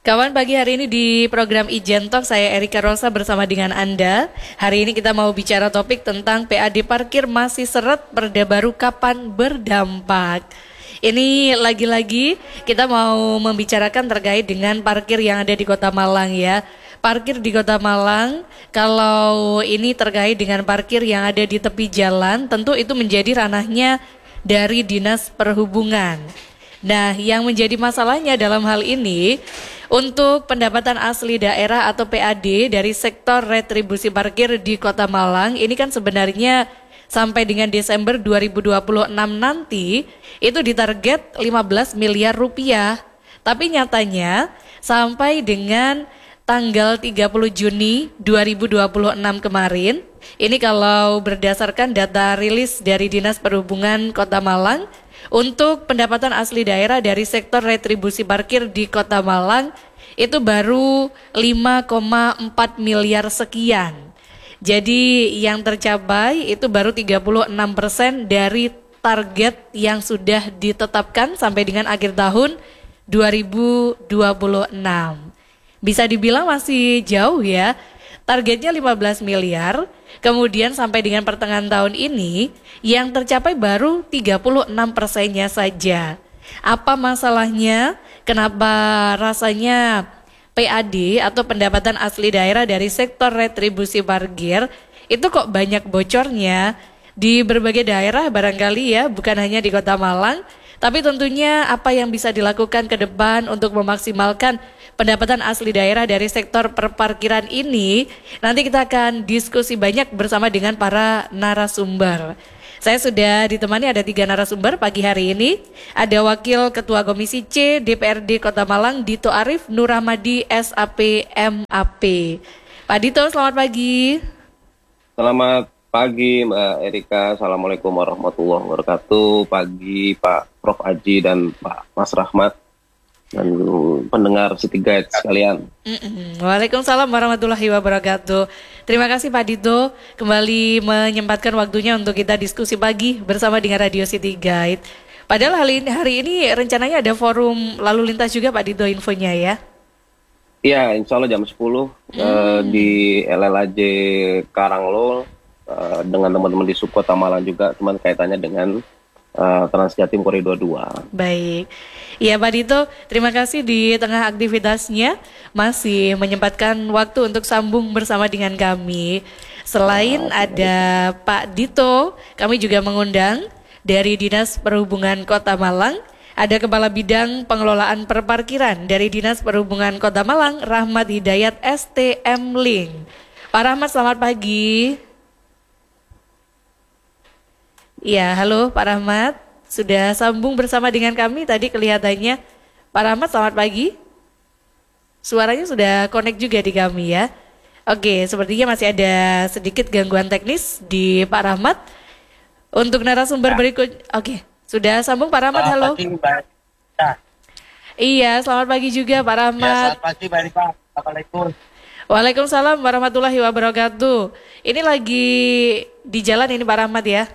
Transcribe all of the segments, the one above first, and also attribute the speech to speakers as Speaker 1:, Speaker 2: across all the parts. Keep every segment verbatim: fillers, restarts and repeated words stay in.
Speaker 1: Kawan, pagi hari ini di program Ijen Talk, saya Erika Rosa bersama dengan Anda. Hari ini kita mau bicara topik tentang P A D parkir masih seret, perda baru kapan berdampak. Ini lagi-lagi kita mau membicarakan terkait dengan parkir yang ada di Kota Malang ya. Parkir di Kota Malang, kalau ini terkait dengan parkir yang ada di tepi jalan, tentu itu menjadi ranahnya dari Dinas Perhubungan. Nah, yang menjadi masalahnya dalam hal ini, untuk pendapatan asli daerah atau P A D dari sektor retribusi parkir di Kota Malang, ini kan sebenarnya sampai dengan Desember dua ribu dua puluh enam nanti, itu ditarget lima belas miliar rupiah. Tapi nyatanya sampai dengan tanggal tiga puluh Juni dua ribu dua puluh enam kemarin, ini kalau berdasarkan data rilis dari Dinas Perhubungan Kota Malang, untuk pendapatan asli daerah dari sektor retribusi parkir di Kota Malang itu baru lima koma empat miliar sekian. Jadi yang tercapai itu baru tiga puluh enam persen dari target yang sudah ditetapkan sampai dengan akhir tahun dua ribu dua puluh enam. Bisa dibilang masih jauh ya. Targetnya lima belas miliar, kemudian sampai dengan pertengahan tahun ini yang tercapai baru tiga puluh enam persennya saja. Apa masalahnya? Kenapa rasanya P A D atau pendapatan asli daerah dari sektor retribusi parkir itu kok banyak bocornya di berbagai daerah barangkali ya, bukan hanya di Kota Malang, tapi tentunya apa yang bisa dilakukan ke depan untuk memaksimalkan pendapatan asli daerah dari sektor perparkiran ini, nanti kita akan diskusi banyak bersama dengan para narasumber. Saya sudah ditemani ada tiga narasumber pagi hari ini. Ada Wakil Ketua Komisi C D P R D Kota Malang, Dito Arif Nurahmadi S A P M A P. Pak Dito, selamat pagi.
Speaker 2: Selamat pagi Mbak Erika, Assalamualaikum warahmatullahi wabarakatuh. Pagi Pak Prof Aji dan Pak Mas Rahmat dan pendengar City Guide sekalian.
Speaker 1: Mm-mm. Waalaikumsalam warahmatullahi wabarakatuh. Terima kasih Pak Dito kembali menyempatkan waktunya untuk kita diskusi pagi bersama dengan Radio City Guide. Padahal hari ini, hari ini rencananya ada forum lalu lintas juga Pak Dito infonya ya.
Speaker 2: Iya, insya Allah jam sepuluh mm. uh, di L L A J Karanglol uh, dengan teman-teman di Subkota Malang juga, cuman kaitannya dengan Uh, Transjatim Koridor dua.
Speaker 1: Baik, ya Pak Dito, terima kasih di tengah aktivitasnya masih menyempatkan waktu untuk sambung bersama dengan kami. Selain uh, ada Pak Dito, kami juga mengundang dari Dinas Perhubungan Kota Malang, ada Kepala Bidang Pengelolaan Perparkiran dari Dinas Perhubungan Kota Malang, Rahmat Hidayat S T M Link. Pak Rahmat, selamat pagi. Ya, halo Pak Rahmat, sudah sambung bersama dengan kami tadi kelihatannya. Pak Rahmat, selamat pagi. Suaranya sudah connect juga di kami ya. Oke, sepertinya masih ada sedikit gangguan teknis di Pak Rahmat. Untuk narasumber ya. Berikut, oke, sudah sambung Pak Rahmat, halo.
Speaker 3: Selamat pagi Mbak. Ya.
Speaker 1: Iya, selamat pagi juga Pak Rahmat.
Speaker 3: Ya, selamat pagi Mbak Rika. Assalamualaikum.
Speaker 1: Waalaikumsalam warahmatullahi wabarakatuh. Ini lagi di jalan ini Pak Rahmat ya?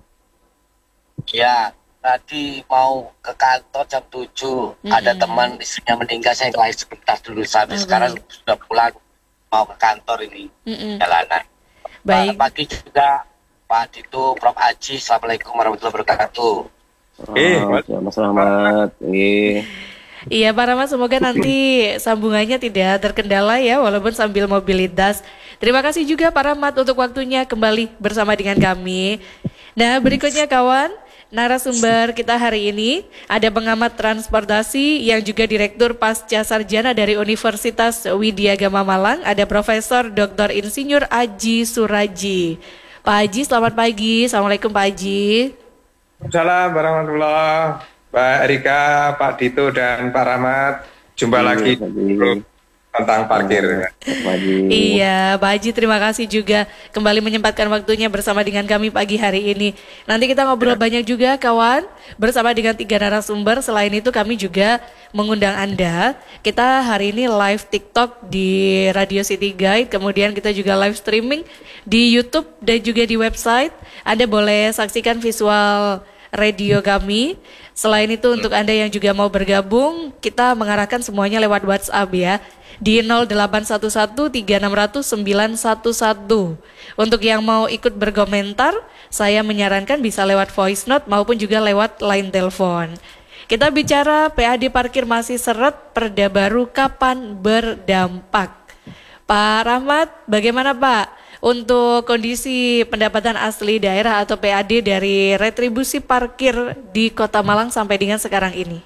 Speaker 3: Ya, tadi mau ke kantor jam tujuh, mm-hmm. ada teman istrinya meninggal, saya keluar sebentar dulu, sampai okay. sekarang sudah pulang mau ke kantor ini, mm-hmm. jalanan. Baik. Pagi juga Pak Dito, Prof Aji, Assalamualaikum warahmatullahi wabarakatuh.
Speaker 2: Eh, Mas Rahmat. Eh.
Speaker 1: Iya Pak Rahmat, semoga nanti sambungannya tidak terkendala ya, walaupun sambil mobilitas. Terima kasih juga Pak Rahmat untuk waktunya kembali bersama dengan kami. Nah, berikutnya kawan, narasumber kita hari ini ada pengamat transportasi yang juga Direktur Pasca Sarjana dari Universitas Widya Gama Malang, ada Profesor Doktor Insinyur Aji Suraji. Pak Aji, selamat pagi. Assalamualaikum Pak Aji.
Speaker 4: Assalamualaikum warahmatullahi wabarakatuh. Pak Erika, Pak Dito dan Pak Rahmat, jumpa iya, lagi tentang parkir.
Speaker 1: Iya, Pak Haji, terima kasih juga kembali menyempatkan waktunya bersama dengan kami pagi hari ini. Nanti kita ngobrol ya. banyak juga kawan bersama dengan tiga narasumber. Selain itu kami juga mengundang Anda. Kita hari ini live TikTok di Radio City Guide, kemudian kita juga live streaming di YouTube dan juga di website. Anda boleh saksikan visual radio kami. Selain itu untuk Anda yang juga mau bergabung, kita mengarahkan semuanya lewat WhatsApp ya. Di nol delapan satu satu tiga enam nol nol sembilan satu satu. Untuk yang mau ikut berkomentar, saya menyarankan bisa lewat voice note maupun juga lewat line telepon. Kita bicara P A D parkir masih seret, perda baru kapan berdampak? Pak Rahmat, bagaimana Pak untuk kondisi pendapatan asli daerah atau P A D dari retribusi parkir di Kota Malang sampai dengan sekarang ini?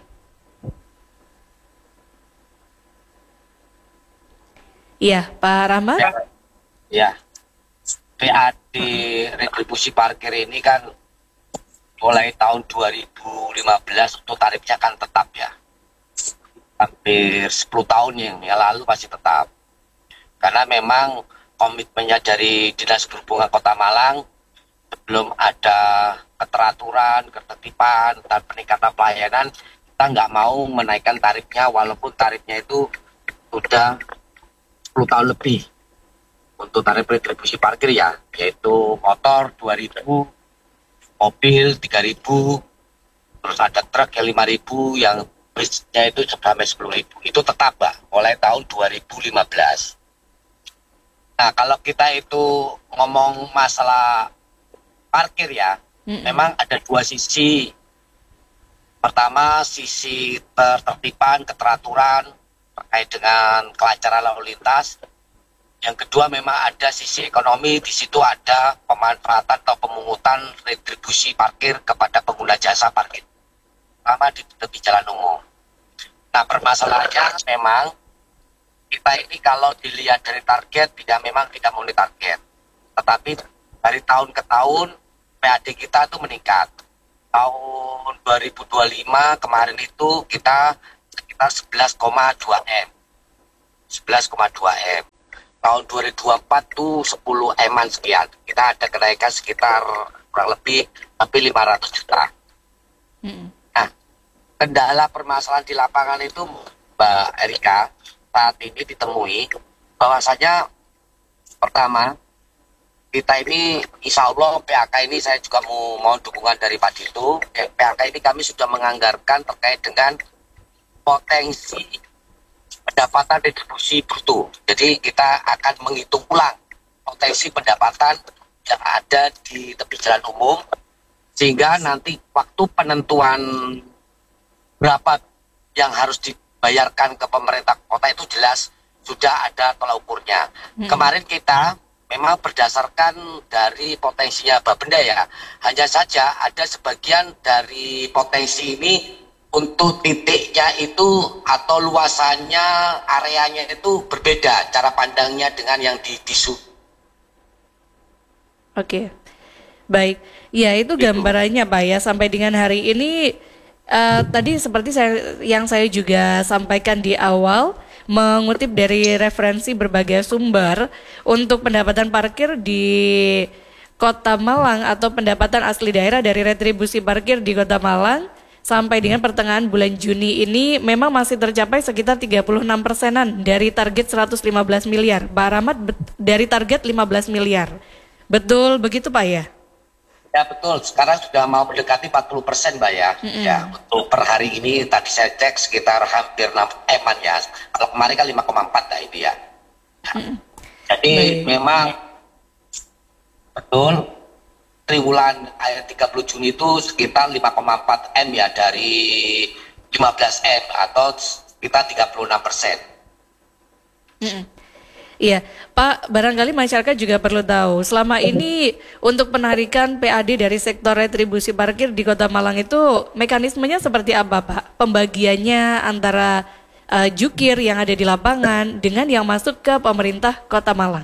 Speaker 1: Iya, Pak Rahmat?
Speaker 3: Ya, ya. P A D retribusi parkir ini kan mulai tahun dua ribu lima belas untuk tarifnya kan tetap ya. Hampir sepuluh tahun yang, yang lalu masih tetap. Karena memang komitmennya dari Dinas Perhubungan Kota Malang belum ada keteraturan, ketertiban, dan peningkatan pelayanan, kita nggak mau menaikkan tarifnya walaupun tarifnya itu sudah sepuluh tahun lebih untuk tarif retribusi parkir ya, yaitu motor dua ribu, mobil tiga ribu, terus ada truk yang lima ribu, yang bisnya itu sampai sepuluh ribu. Itu tetap Mbak, mulai tahun dua ribu lima belas. Nah kalau kita itu ngomong masalah parkir ya, mm-hmm. memang ada dua sisi. Pertama sisi ketertiban, keteraturan terkait dengan kelancaran lalu lintas. Yang kedua memang ada sisi ekonomi, di situ ada pemanfaatan atau pemungutan retribusi parkir kepada pengguna jasa parkir, terutama di tepi jalan umum. Nah permasalahannya memang kita ini kalau dilihat dari target tidak memang tidak memenuhi target, tetapi dari tahun ke tahun P A D kita itu meningkat. Tahun dua ribu dua puluh lima kemarin itu kita sekitar sebelas koma dua M. sebelas koma dua M. Tahun dua ribu dua puluh empat itu sepuluh M-an sekian. Kita ada kenaikan sekitar kurang lebih hampir lima ratus juta. Hmm. Nah, kendala permasalahan di lapangan itu Mbak Erika saat ini ditemui bahwasanya pertama kita ini insya Allah P A K ini saya juga mau mohon dukungan dari Pak Dito. P A K ini kami sudah menganggarkan terkait dengan potensi pendapatan retribusi bruto. Jadi kita akan menghitung ulang potensi pendapatan yang ada di tepi jalan umum sehingga nanti waktu penentuan berapa yang harus dibayarkan ke pemerintah kota itu jelas sudah ada tolak ukurnya. Hmm. Kemarin kita memang berdasarkan dari potensinya Bapenda ya, hanya saja ada sebagian dari potensi ini untuk titiknya itu atau luasannya, areanya itu berbeda cara pandangnya dengan yang di disu.
Speaker 1: Oke, baik. Ya itu gambarannya Pak ya, sampai dengan hari ini uh, tadi seperti saya, yang saya juga sampaikan di awal, mengutip dari referensi berbagai sumber untuk pendapatan parkir di Kota Malang atau pendapatan asli daerah dari retribusi parkir di Kota Malang sampai dengan pertengahan bulan Juni ini memang masih tercapai sekitar tiga puluh enam persenan dari target seratus lima belas miliar. Pak Rahmat dari target lima belas miliar. Betul begitu Pak ya?
Speaker 3: Ya betul, sekarang sudah mau mendekati empat puluh persen Mbak ya. Mm-hmm. Ya, untuk per hari ini tadi saya cek sekitar hampir enam eman ya. Kalau kemarin kan lima koma empat lah itu ya. Mm-hmm. Jadi Baik. memang betul triwulan ayat tiga puluh Juni itu sekitar lima koma empat M ya dari lima belas M atau sekitar tiga puluh enam persen.
Speaker 1: Mm-hmm. Iya, Pak, barangkali masyarakat juga perlu tahu, selama ini untuk penarikan P A D dari sektor retribusi parkir di Kota Malang itu mekanismenya seperti apa, Pak? Pembagiannya antara uh, jukir yang ada di lapangan dengan yang masuk ke pemerintah Kota Malang?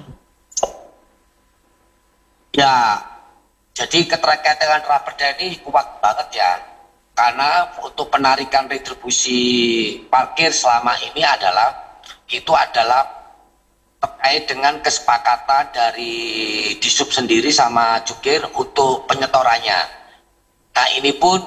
Speaker 3: Ya, jadi keterkaitan dengan Raperda ini kuat banget ya, karena untuk penarikan retribusi parkir selama ini adalah, itu adalah terkait dengan kesepakatan dari Disub sendiri sama jukir untuk penyetorannya. Nah ini pun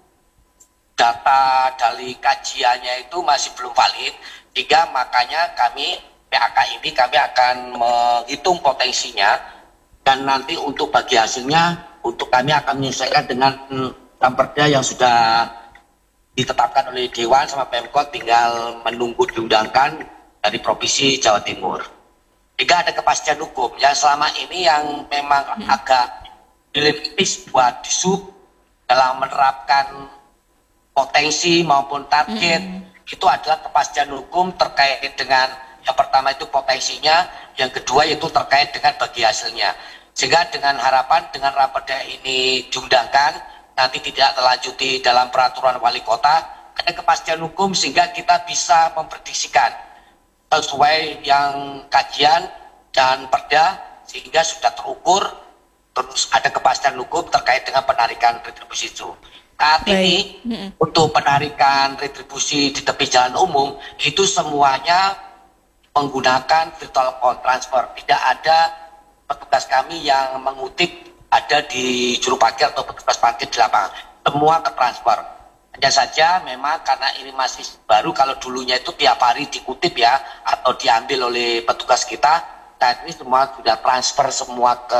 Speaker 3: data dari kajiannya itu masih belum valid, sehingga makanya kami P A K ini kami akan menghitung potensinya dan nanti untuk bagi hasilnya untuk kami akan menyelesaikan dengan Tentang perda yang sudah ditetapkan oleh Dewan sama Pemkot tinggal menunggu diundangkan dari Provinsi Jawa Timur. Jika ada kepastian hukum yang selama ini yang memang hmm. agak dilematis buat disub dalam menerapkan potensi maupun target, hmm. itu adalah kepastian hukum terkait dengan yang pertama itu potensinya, yang kedua itu terkait dengan bagi hasilnya. Sehingga dengan harapan dengan raperda ini diundangkan, nanti tidak terlanjuti dalam peraturan wali kota, ada kepastian hukum sehingga kita bisa memprediksikan sesuai yang kajian dan perda sehingga sudah terukur, terus ada kepastian hukum terkait dengan penarikan retribusi itu. Saat Baik. ini mm-hmm. untuk penarikan retribusi di tepi jalan umum itu semuanya menggunakan virtual account transfer. Tidak ada petugas kami yang mengutip ada di juru parkir atau petugas parkir di lapangan, semua ke transfer. Hanya saja memang karena ini masih baru, kalau dulunya itu tiap hari dikutip ya atau diambil oleh petugas kita, saat ini semua sudah transfer semua ke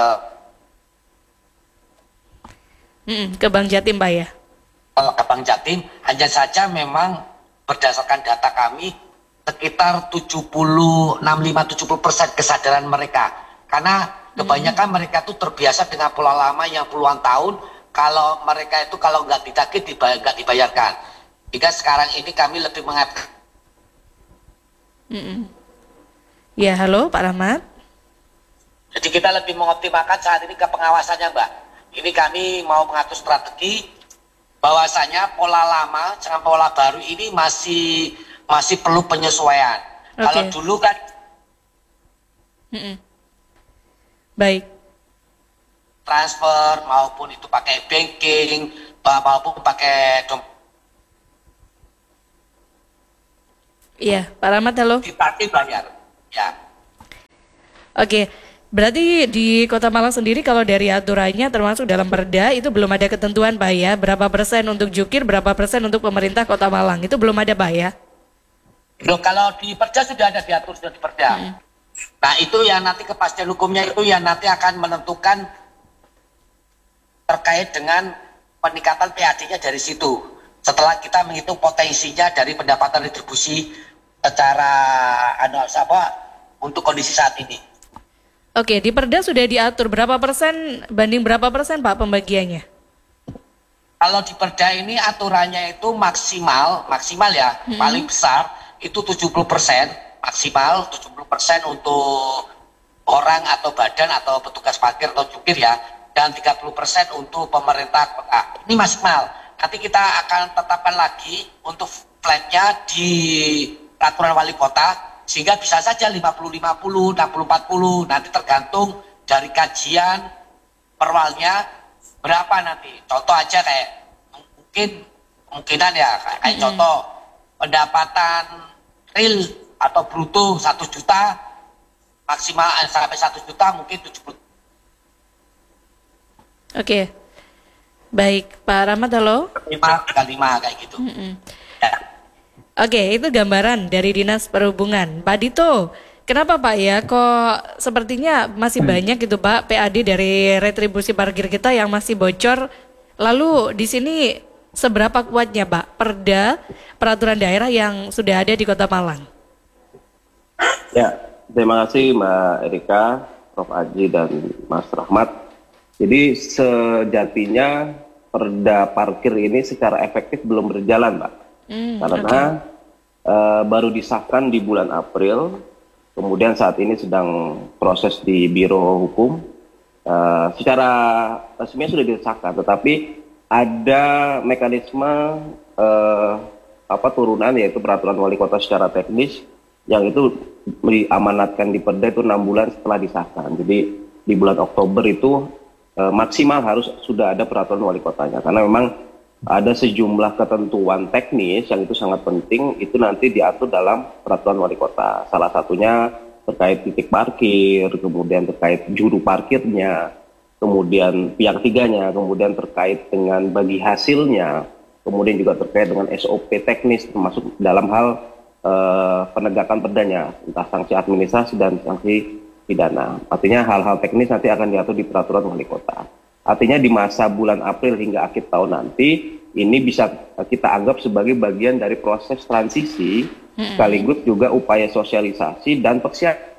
Speaker 1: hmm, ke Bank Jatim Pak ya?
Speaker 3: Ke Bank Jatim. Hanya saja memang berdasarkan data kami sekitar tujuh puluh enam puluh lima sampai tujuh puluh persen kesadaran mereka, karena kebanyakan hmm. mereka tuh terbiasa dengan pola lama yang puluhan tahun. Kalau mereka itu kalau nggak ditagih dibayar, nggak dibayarkan. Jika sekarang ini kami lebih mengatakan.
Speaker 1: Hmm. Ya, halo Pak Rahmat.
Speaker 3: Jadi kita lebih mengoptimalkan saat ini ke pengawasannya, Mbak. Ini kami mau mengatur strategi bahwasanya pola lama dengan pola baru ini masih masih perlu penyesuaian. Okay. Kalau dulu kan.
Speaker 1: Hmm. Baik.
Speaker 3: Transfer maupun itu pakai banking maupun pakai dompet.
Speaker 1: Iya, Pak Rahmat, halo.
Speaker 3: Diparkir bayar. Ya.
Speaker 1: Oke, berarti di Kota Malang sendiri kalau dari aturannya termasuk dalam perda itu belum ada ketentuan Pak ya, berapa persen untuk jukir, berapa persen untuk pemerintah Kota Malang, itu belum ada Pak ya?
Speaker 3: Loh, kalau di perda sudah ada diatur, sudah di perda. Hmm. Nah itu yang nanti kepastian hukumnya itu yang nanti akan menentukan terkait dengan peningkatan P A D-nya dari situ. Setelah kita menghitung potensinya dari pendapatan retribusi secara anu apa untuk kondisi saat ini.
Speaker 1: Oke, di perda sudah diatur berapa persen banding berapa persen Pak pembagiannya?
Speaker 3: Kalau di perda ini aturannya itu maksimal, maksimal ya, hmm. paling besar itu tujuh puluh persen. Maksimal tujuh puluh persen untuk orang atau badan atau petugas parkir atau jukir ya, dan tiga puluh persen untuk pemerintah kota. Ini maksimal. Nanti kita akan tetapkan lagi untuk flatnya di peraturan wali kota, sehingga bisa saja lima puluh lima puluh, enam puluh empat puluh, nanti tergantung dari kajian perwalnya berapa nanti. Contoh aja kayak mungkin kemungkinan ya kayak, kayak mm-hmm. contoh pendapatan real atau bruto satu juta maksimal sampai satu juta mungkin tujuh puluh.
Speaker 1: Oke, baik Pak Rahmat, halo.
Speaker 3: lima kali lima kayak gitu.
Speaker 1: Mm-hmm. Ya. Oke, itu gambaran dari Dinas Perhubungan. Pak Dito, kenapa Pak ya kok sepertinya masih banyak gitu Pak P A D dari retribusi parkir kita yang masih bocor. Lalu di sini seberapa kuatnya Pak perda peraturan daerah yang sudah ada di Kota Malang?
Speaker 2: Ya, terima kasih Mbak Erika, Prof Aji dan Mas Rahmat. Jadi sejatinya perda parkir ini secara efektif belum berjalan, Mbak. Hmm, Karena okay. uh, baru disahkan di bulan April, kemudian saat ini sedang proses di Biro Hukum. Uh, secara resmi sudah disahkan, tetapi ada mekanisme uh, apa turunan yaitu peraturan wali kota secara teknis yang itu diamanatkan di perda itu enam bulan setelah disahkan. Jadi di bulan Oktober itu uh, maksimal harus sudah ada peraturan wali kotanya, karena memang ada sejumlah ketentuan teknis yang itu sangat penting, itu nanti diatur dalam peraturan wali kota. Salah satunya terkait titik parkir, kemudian terkait juru parkirnya, kemudian pihak tiganya, kemudian terkait dengan bagi hasilnya, kemudian juga terkait dengan S O P teknis termasuk dalam hal eh, penegakan perdanya, entah sanksi administrasi dan sanksi pidana. Artinya hal-hal teknis nanti akan diatur di peraturan wali kota. Artinya di masa bulan April hingga akhir tahun nanti, ini bisa kita anggap sebagai bagian dari proses transisi, hmm. sekaligus juga upaya sosialisasi dan persiapan.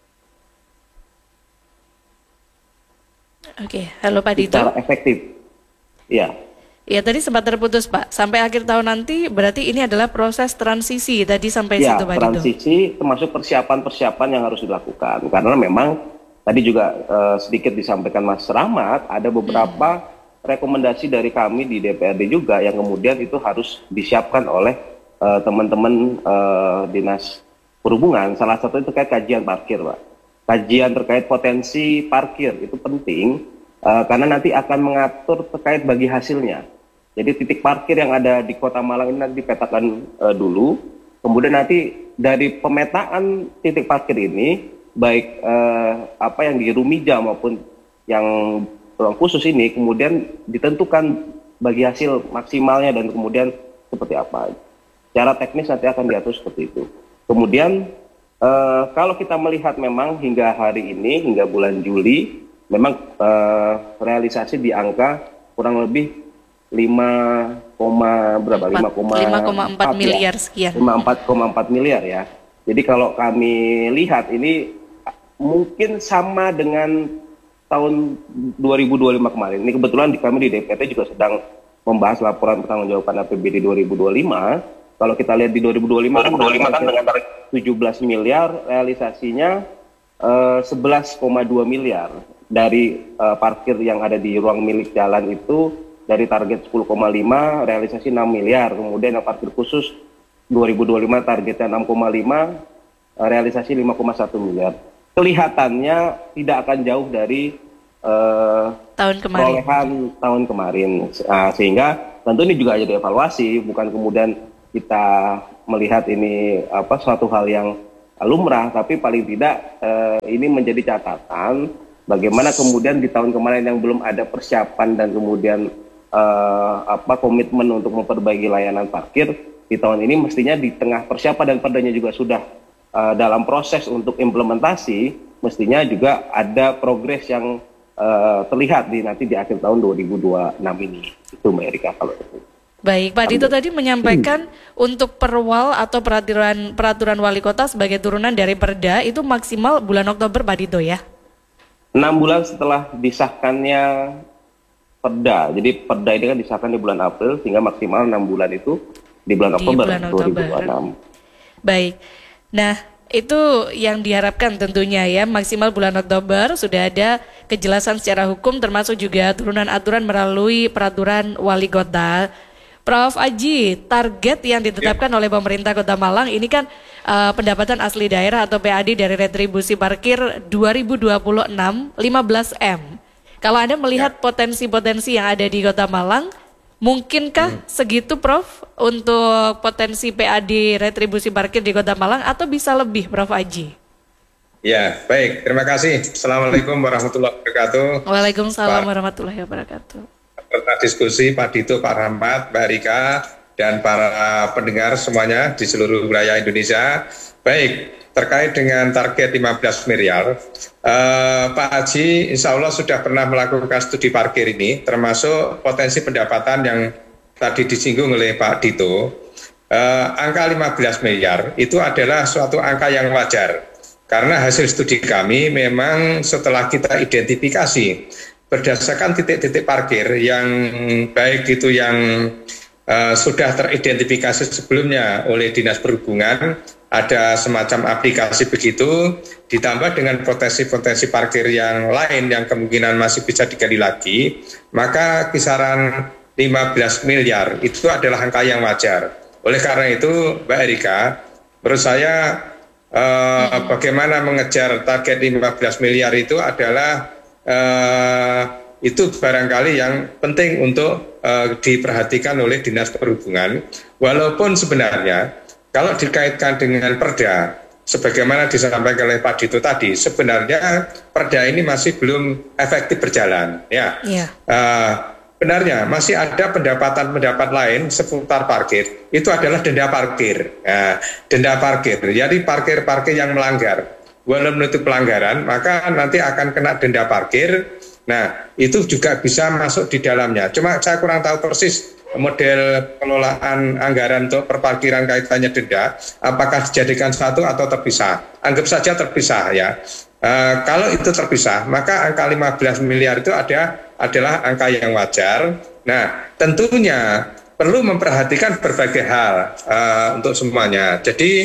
Speaker 1: Oke, halo Pak Dito.
Speaker 2: Secara efektif, ya.
Speaker 1: Ya tadi sempat terputus Pak. Sampai akhir tahun nanti berarti ini adalah proses transisi tadi sampai
Speaker 2: ya,
Speaker 1: situ Pak Dito.
Speaker 2: Transisi termasuk persiapan-persiapan yang harus dilakukan. Karena memang tadi juga uh, sedikit disampaikan Mas Rahmat, ada beberapa hmm. rekomendasi dari kami di D P R D juga yang kemudian itu harus disiapkan oleh uh, teman-teman uh, dinas perhubungan. Salah satu itu terkait kajian parkir, Pak. Kajian terkait potensi parkir itu penting uh, karena nanti akan mengatur terkait bagi hasilnya. Jadi titik parkir yang ada di Kota Malang ini nanti dipetakan uh, dulu, kemudian nanti dari pemetaan titik parkir ini, baik uh, apa yang di Rumija maupun yang ruang khusus ini, kemudian ditentukan bagi hasil maksimalnya dan kemudian seperti apa. Secara teknis nanti akan diatur seperti itu. Kemudian Uh, kalau kita melihat memang hingga hari ini, hingga bulan Juli, memang uh, realisasi di angka kurang lebih lima, berapa? lima koma empat
Speaker 1: miliar
Speaker 2: ya.
Speaker 1: sekian.
Speaker 2: lima puluh empat koma empat miliar ya. Jadi kalau kami lihat ini mungkin sama dengan tahun dua ribu dua puluh lima kemarin. Ini kebetulan di kami di D P R D juga sedang membahas laporan pertanggungjawaban A P B D dua ribu dua puluh lima. Kalau kita lihat di dua ribu dua puluh lima, dua ribu dua puluh lima kan dengan target tujuh belas miliar, realisasinya uh, sebelas koma dua miliar. Dari uh, parkir yang ada di ruang milik jalan itu, dari target sepuluh koma lima, realisasi enam miliar. Kemudian yang parkir khusus dua ribu dua puluh lima targetnya enam koma lima, uh, realisasi lima koma satu miliar. Kelihatannya tidak akan jauh dari uh,
Speaker 1: tahun kemarin.
Speaker 2: perolehan tahun kemarin. Uh, sehingga tentu ini juga jadi evaluasi, bukan kemudian kita melihat ini apa suatu hal yang lumrah, tapi paling tidak eh, ini menjadi catatan bagaimana kemudian di tahun kemarin yang belum ada persiapan dan kemudian eh, apa komitmen untuk memperbaiki layanan parkir, di tahun ini mestinya di tengah persiapan dan perdanya juga sudah eh, dalam proses untuk implementasi, mestinya juga ada progres yang eh, terlihat di nanti di akhir tahun dua ribu dua puluh enam ini. Itu Mbak Erika kalau itu.
Speaker 1: Baik, Pak Dito tadi menyampaikan hmm. untuk perwal atau peraturan peraturan wali kota sebagai turunan dari Perda itu maksimal bulan Oktober, Pak Dito ya?
Speaker 2: enam bulan setelah disahkannya Perda. Jadi Perda ini kan disahkan di bulan April, sehingga maksimal enam bulan itu di bulan Oktober,
Speaker 1: bulan Oktober.
Speaker 2: dua ribu dua puluh enam.
Speaker 1: Baik, nah itu yang diharapkan tentunya ya, maksimal bulan Oktober sudah ada kejelasan secara hukum termasuk juga turunan aturan melalui peraturan wali kota. Prof Aji, target yang ditetapkan oleh pemerintah Kota Malang ini kan uh, pendapatan asli daerah atau P A D dari retribusi parkir dua ribu dua puluh enam lima belas M. Kalau Anda melihat ya. potensi-potensi yang ada di Kota Malang, mungkinkah hmm. segitu Prof untuk potensi P A D retribusi parkir di Kota Malang atau bisa lebih Prof Aji?
Speaker 4: Ya, baik. Terima kasih. Assalamualaikum warahmatullahi wabarakatuh.
Speaker 1: Waalaikumsalam warahmatullahi wabarakatuh.
Speaker 4: Peserta diskusi Pak Dito, Pak Rahmat, Mbak Rika, dan para pendengar semuanya di seluruh wilayah Indonesia. Baik, terkait dengan target lima belas miliar, eh, Pak Haji insya Allah sudah pernah melakukan studi parkir ini, termasuk potensi pendapatan yang tadi disinggung oleh Pak Dito. Eh, angka lima belas miliar itu adalah suatu angka yang wajar, karena hasil studi kami memang setelah kita identifikasi berdasarkan titik-titik parkir yang baik itu yang uh, sudah teridentifikasi sebelumnya oleh Dinas Perhubungan, ada semacam aplikasi begitu, ditambah dengan potensi-potensi parkir yang lain yang kemungkinan masih bisa digali lagi, maka kisaran lima belas miliar itu adalah angka yang wajar. Oleh karena itu, Mbak Erika, menurut saya uh, bagaimana mengejar target lima belas miliar itu adalah Uh, itu barangkali yang penting untuk uh, diperhatikan oleh Dinas Perhubungan, walaupun sebenarnya kalau dikaitkan dengan Perda sebagaimana disampaikan oleh Pak Dito tadi, sebenarnya Perda ini masih belum efektif berjalan ya. Yeah. Uh, benarnya masih ada pendapatan-pendapat lain seputar parkir, itu adalah denda parkir. Nah, denda parkir, jadi parkir-parkir yang melanggar. Walaupun itu pelanggaran, maka nanti akan kena denda parkir Nah, itu juga bisa masuk di dalamnya. Cuma saya kurang tahu persis model pengelolaan anggaran untuk perparkiran kaitannya denda, apakah dijadikan satu atau terpisah. Anggap saja terpisah ya. Uh, kalau itu terpisah, maka angka lima belas miliar itu ada adalah angka yang wajar. Nah, tentunya perlu memperhatikan berbagai hal uh, untuk semuanya. Jadi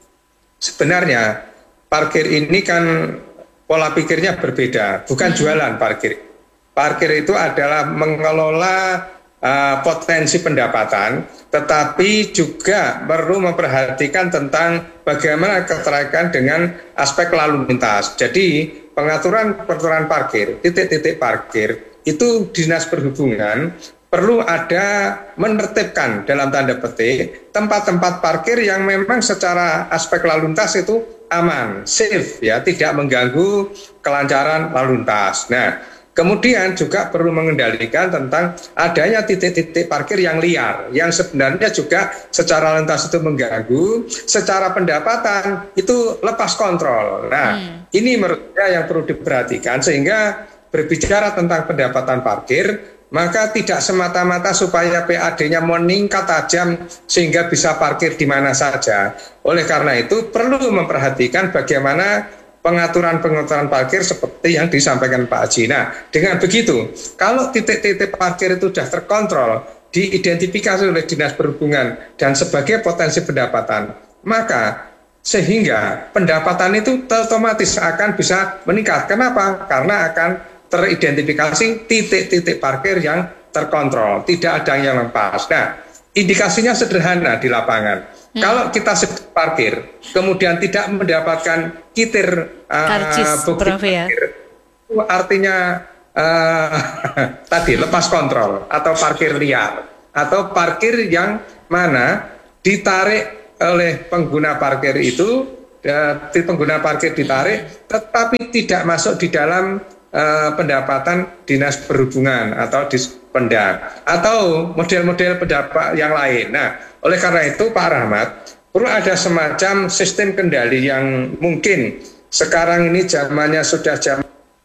Speaker 4: sebenarnya parkir ini kan pola pikirnya berbeda, bukan jualan parkir. Parkir itu adalah mengelola uh, potensi pendapatan, tetapi juga perlu memperhatikan tentang bagaimana keterkaitan dengan aspek lalu lintas. Jadi pengaturan-pengaturan parkir, titik-titik parkir, itu Dinas Perhubungan perlu ada menertibkan dalam tanda petik tempat-tempat parkir yang memang secara aspek lalu lintas itu aman, safe ya, tidak mengganggu kelancaran lalu lintas. Nah, kemudian juga perlu mengendalikan tentang adanya titik-titik parkir yang liar, yang sebenarnya juga secara lintas itu mengganggu, secara pendapatan itu lepas kontrol. Nah, hmm. ini menurut saya yang perlu diperhatikan, sehingga berbicara tentang pendapatan parkir, maka tidak semata-mata supaya P A D-nya meningkat tajam sehingga bisa parkir di mana saja. Oleh karena itu perlu memperhatikan bagaimana pengaturan-pengaturan parkir seperti yang disampaikan Pak Haji. Nah, dengan begitu, kalau titik-titik parkir itu sudah terkontrol, diidentifikasi oleh Dinas Perhubungan dan sebagai potensi pendapatan, maka sehingga pendapatan itu otomatis akan bisa meningkat. Kenapa? Karena akan teridentifikasi titik-titik parkir yang terkontrol, tidak ada yang lepas. Nah, indikasinya sederhana di lapangan. Hmm. Kalau kita sedang parkir, kemudian tidak mendapatkan kitir uh, bukti parkir, itu artinya uh, tadi lepas kontrol atau parkir liar, atau parkir yang mana ditarik oleh pengguna parkir itu, uh, pengguna parkir ditarik, tetapi tidak masuk di dalam Uh, pendapatan Dinas Perhubungan atau Dispendak atau model-model pendapat yang lain. Nah, oleh karena itu Pak Rahmat, perlu ada semacam sistem kendali yang mungkin sekarang ini zamannya sudah jam.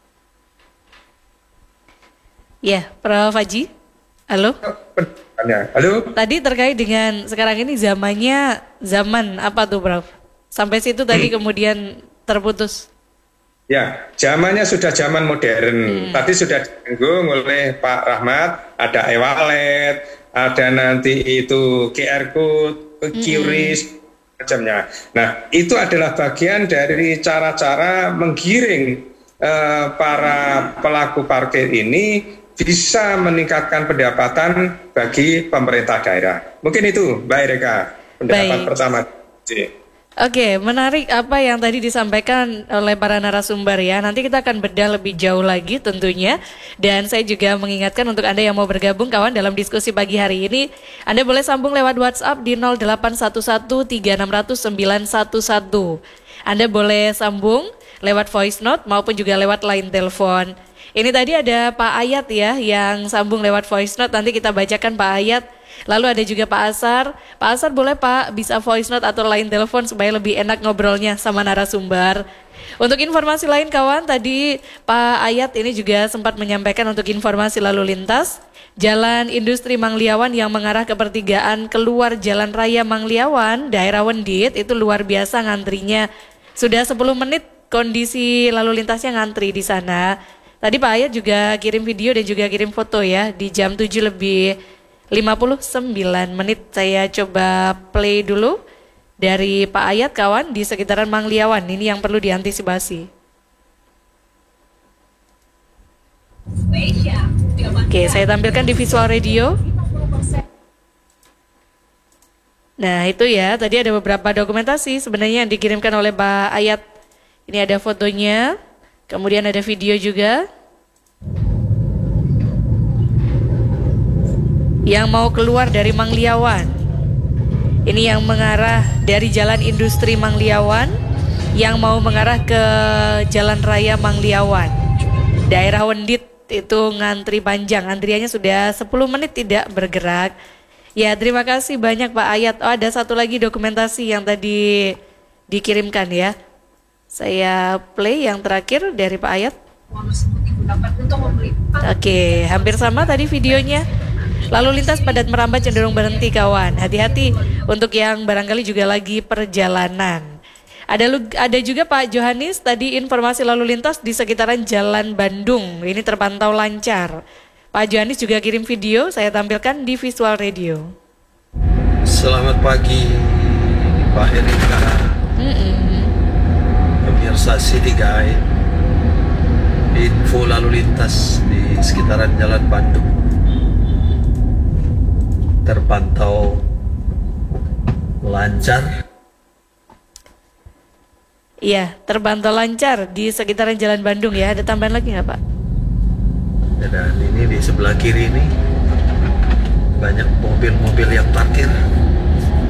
Speaker 1: Ya, Prof Haji. Halo.
Speaker 4: Halo.
Speaker 1: Tadi terkait dengan sekarang ini zamannya zaman apa tuh, Prof? Sampai situ tadi kemudian terputus.
Speaker 4: Ya, zamannya sudah zaman modern. Hmm. Tadi sudah disinggung oleh Pak Rahmat, ada e-wallet, ada nanti itu Q R code, Q R I S, hmm. macamnya. Nah, itu adalah bagian dari cara-cara menggiring uh, para pelaku parkir ini bisa meningkatkan pendapatan bagi pemerintah daerah. Mungkin itu, Mbak Erika, pendapat Baik. pertama.
Speaker 1: Oke, menarik apa yang tadi disampaikan oleh para narasumber ya. Nanti kita akan bedah lebih jauh lagi tentunya. Dan saya juga mengingatkan untuk Anda yang mau bergabung kawan dalam diskusi pagi hari ini, Anda boleh sambung lewat WhatsApp di nol delapan satu satu tiga enam nol nol sembilan satu satu. Anda boleh sambung lewat voice note maupun juga lewat line telepon. Ini tadi ada Pak Ayat ya yang sambung lewat voice note, nanti kita bacakan Pak Ayat. Lalu ada juga Pak Asar. Pak Asar boleh Pak bisa voice note atau line telepon supaya lebih enak ngobrolnya sama narasumber. Untuk informasi lain kawan, tadi Pak Ayat ini juga sempat menyampaikan untuk informasi lalu lintas. Jalan Industri Mangliawan yang mengarah ke pertigaan keluar Jalan Raya Mangliawan, daerah Wendit, itu luar biasa ngantrinya. Sudah sepuluh menit kondisi lalu lintasnya ngantri di sana. Tadi Pak Ayat juga kirim video dan juga kirim foto ya di jam tujuh lebih lima puluh sembilan menit. Saya coba play dulu dari Pak Ayat kawan di sekitaran Mangliawan. Ini yang perlu diantisipasi. Oke, saya tampilkan di visual radio. Nah itu ya, tadi ada beberapa dokumentasi sebenarnya yang dikirimkan oleh Pak Ayat. Ini ada fotonya, kemudian ada video juga. Yang mau keluar dari Mangliawan, ini yang mengarah dari Jalan Industri Mangliawan, yang mau mengarah ke Jalan Raya Mangliawan, daerah Wendit itu ngantri panjang, antriannya sudah sepuluh menit tidak bergerak. Ya terima kasih banyak Pak Ayat. Oh ada satu lagi dokumentasi yang tadi dikirimkan ya. Saya play yang terakhir dari Pak Ayat. Oke, hampir sama tadi videonya. Lalu lintas padat merambat cenderung berhenti kawan. Hati-hati untuk yang barangkali juga lagi perjalanan. Ada ada juga Pak Johanis tadi informasi lalu lintas di sekitaran Jalan Bandung. Ini terpantau lancar. Pak Johanis juga kirim video, saya tampilkan di Visual Radio.
Speaker 5: Selamat pagi Pak Erika. Mm-mm. Pemirsa City Guide. Info lalu lintas di sekitaran Jalan Bandung terpantau lancar.
Speaker 1: Iya, terpantau lancar di sekitaran Jalan Bandung ya. Ada tambahan lagi nggak Pak?
Speaker 5: Dan ini di sebelah kiri ini banyak mobil-mobil yang parkir.